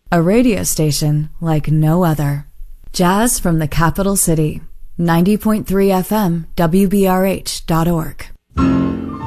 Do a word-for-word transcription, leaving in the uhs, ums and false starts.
a radio station like no other. Jazz from the capital city, ninety point three F M, W B R H dot org.